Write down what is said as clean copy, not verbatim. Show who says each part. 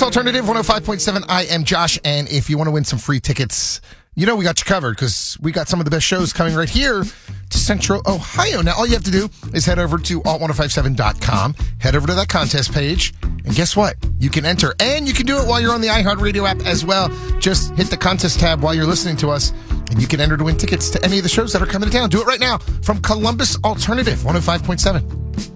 Speaker 1: Alternative 105.7. I am Josh, and if you want to win some free tickets, you know we got you covered because we got some of the best shows coming right here to Central Ohio. Now, all you have to do is head over to alt1057.com, head over to that contest page, and guess what? You can enter, and you can do it while you're on the iHeartRadio app as well. Just hit the contest tab while you're listening to us, and you can enter to win tickets to any of the shows that are coming to town. Do it right now from Columbus Alternative 105.7.